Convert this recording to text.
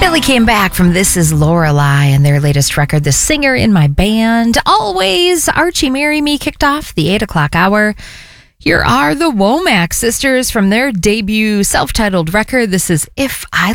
Billy came back from This Is Lorelei and their latest record, The Singer in My Band. Always, Archie Marry Me kicked off the 8 o'clock hour. Here are the Womack sisters from their debut self-titled record. This is If I